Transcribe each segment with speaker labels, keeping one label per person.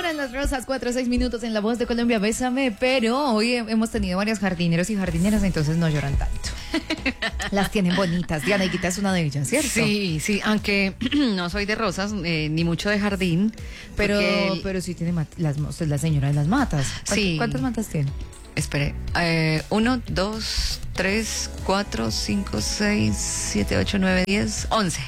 Speaker 1: Suenan las rosas, 4 o 6 minutos en La Voz de Colombia, bésame, pero hoy hemos tenido varios jardineros y jardineras, entonces no lloran tanto. Las tienen bonitas. Diana Higuita es una de ellas, ¿cierto?
Speaker 2: Sí, aunque no soy de rosas, ni mucho de jardín.
Speaker 1: Pero sí tiene usted es la señora de las matas.
Speaker 2: Sí.
Speaker 1: ¿Cuántas matas tiene?
Speaker 2: Espere, 1, 2, 3, 4, 5, 6, 7, 8, 9, 10, 11.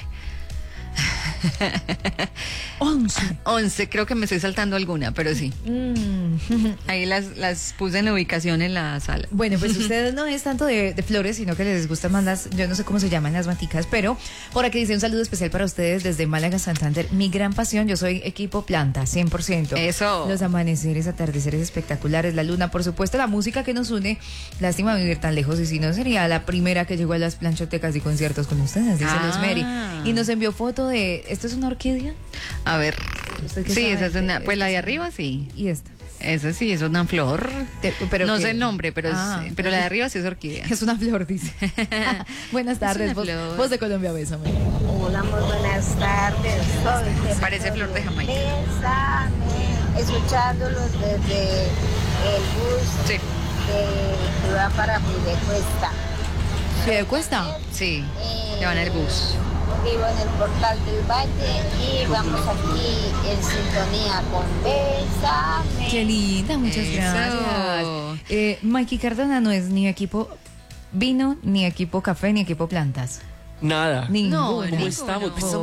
Speaker 2: 11, creo que me estoy saltando alguna, pero sí. Ahí las puse en ubicación en la sala.
Speaker 1: Bueno, pues ustedes no es tanto de flores, sino que les gustan más las, yo no sé cómo se llaman las maticas, pero por aquí dice un saludo especial para ustedes desde Málaga, Santander. Mi gran pasión, yo soy equipo planta, 100%.
Speaker 2: Eso.
Speaker 1: Los amaneceres, atardeceres espectaculares, la luna, por supuesto, la música que nos une. Lástima vivir tan lejos, y si no sería la primera que llegó a las planchotecas y conciertos con ustedes, dice Luz Mary. Y nos envió foto de, ¿esto es una orquídea?
Speaker 2: A ver, sí, esa es una, pues la de
Speaker 1: es
Speaker 2: arriba sí.
Speaker 1: ¿Y esta?
Speaker 2: Esa sí, es una flor.
Speaker 1: Pero
Speaker 2: no
Speaker 1: ¿qué?
Speaker 2: sé el nombre, pero la de arriba sí es orquídea.
Speaker 1: Es una flor, dice. Buenas tardes, voz de Colombia, bésame.
Speaker 3: Hola, muy buenas tardes.
Speaker 2: Parece flor de Jamaica.
Speaker 3: Bésame, escuchándolos desde el bus
Speaker 2: Sí.
Speaker 3: que va para Piedecuesta.
Speaker 1: ¿Piedecuesta?
Speaker 2: Sí, que van en el bus.
Speaker 3: Vivo en el Portal del Valle y vamos aquí en sintonía con Bésame.
Speaker 1: Qué linda, muchas
Speaker 2: Eso.
Speaker 1: gracias. Mikey Cardona no es ni equipo vino, ni equipo café, ni equipo plantas.
Speaker 4: Nada.
Speaker 1: Ninguno.
Speaker 4: ¿Cómo estamos? Pues,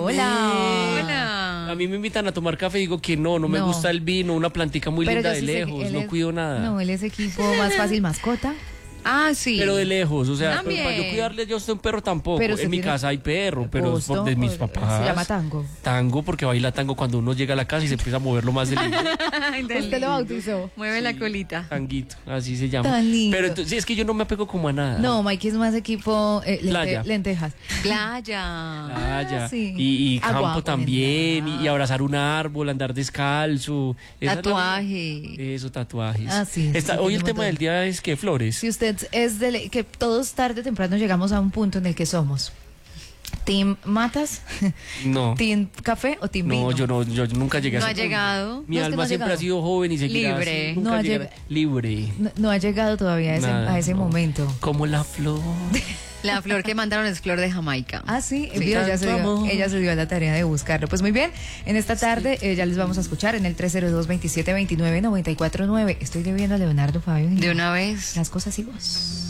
Speaker 1: Hola.
Speaker 4: A mí me invitan a tomar café y digo que no me gusta el vino, una plantica muy
Speaker 1: Pero
Speaker 4: linda
Speaker 1: yo
Speaker 4: de
Speaker 1: sí sé que
Speaker 4: lejos,
Speaker 1: él
Speaker 4: no
Speaker 1: es-
Speaker 4: cuido nada.
Speaker 1: No, él es equipo más fácil mascota.
Speaker 2: Ah, sí.
Speaker 4: Pero de lejos, o sea,
Speaker 2: También.
Speaker 4: para yo cuidarle yo a un perro tampoco.
Speaker 1: Pero usted
Speaker 4: en mi
Speaker 1: tiene
Speaker 4: casa hay perro, pero es
Speaker 1: gusto,
Speaker 4: de mis
Speaker 1: o-
Speaker 4: papás.
Speaker 1: se llama tango.
Speaker 4: Tango, porque baila tango cuando uno llega a la casa y se empieza a moverlo más de lindo.
Speaker 2: Ay, tan
Speaker 1: Usted lo
Speaker 2: lindo.
Speaker 1: bautizó.
Speaker 2: Mueve la colita.
Speaker 4: Tanguito, así se llama.
Speaker 1: Tan lindo.
Speaker 4: Pero entonces, sí, es que yo no me apego como a nada.
Speaker 1: No, Mikey es más equipo
Speaker 4: Playa.
Speaker 1: lentejas.
Speaker 2: Playa.
Speaker 4: Playa.
Speaker 1: sí.
Speaker 4: Y
Speaker 1: Agua
Speaker 4: campo también,
Speaker 1: conectada.
Speaker 4: y abrazar un árbol, andar descalzo. Esa es la-
Speaker 2: Tatuaje.
Speaker 4: Eso, tatuajes.
Speaker 1: Ah, sí,
Speaker 4: Hoy
Speaker 1: sí,
Speaker 4: el
Speaker 1: tiene un
Speaker 4: tema
Speaker 1: montón.
Speaker 4: del día es que flores.
Speaker 1: Si usted es que todos tarde o temprano llegamos a un punto en el que somos Team Matas,
Speaker 4: No.
Speaker 1: Team Café o Team Vino.
Speaker 4: No, yo nunca llegué
Speaker 2: No
Speaker 4: a
Speaker 2: ha
Speaker 4: ese punto.
Speaker 2: llegado.
Speaker 4: Mi
Speaker 1: No, es que
Speaker 4: alma
Speaker 1: no ha
Speaker 4: siempre
Speaker 1: llegado.
Speaker 4: ha sido joven y seguirá
Speaker 2: Libre.
Speaker 4: así, nunca
Speaker 1: No ha
Speaker 4: llegará- libre.
Speaker 1: No ha llegado todavía
Speaker 4: Nada,
Speaker 1: a ese
Speaker 4: no.
Speaker 1: momento.
Speaker 4: Como la flor.
Speaker 2: La flor que mandaron es flor de Jamaica.
Speaker 1: Ah, sí,
Speaker 2: Sí.
Speaker 1: Dios,
Speaker 4: Tanto amor.
Speaker 1: ella se dio a la tarea de buscarlo. Pues muy bien, en esta tarde ya les vamos a escuchar en el 302-2729-949. Estoy debiendo a Leonardo Fabio.
Speaker 2: De una vez.
Speaker 1: Las cosas y vos.